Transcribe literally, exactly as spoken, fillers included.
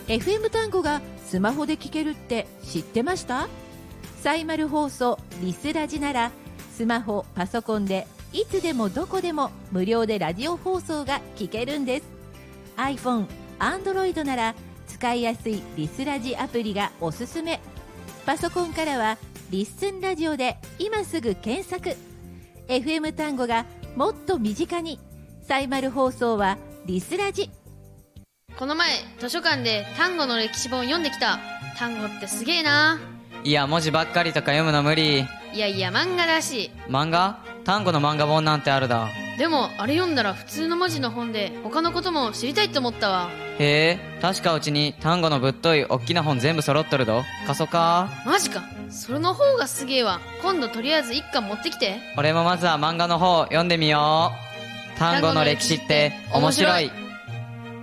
エフエム 単語がスマホで聞けるって知ってました？サイマル放送リスラジならスマホ、パソコンでいつでもどこでも無料でラジオ放送が聞けるんです。 iPhone、Android なら使いやすいリスラジアプリがおすすめ。パソコンからはリッスンラジオで今すぐ検索。 エフエム 単語がもっと身近に。サイマル放送はリスラジ。 この前図書館で単語の歴史本を読んできた。単語ってすげえな。 いや、文字ばっかりとか読むの無理。 いやいや、漫画らしい。 漫画？単語の漫画本なんてあるだ。 でもあれ読んだら普通の文字の本で他のことも知りたいと思ったわ。 へえ、確かうちに単語のぶっといおっきな本全部揃っとるど。貸そか。 マジか。その方がすげえわ。今度とりあえず一巻持ってきて。 俺もまずは漫画の方読んでみよう。単語の歴史って面白い。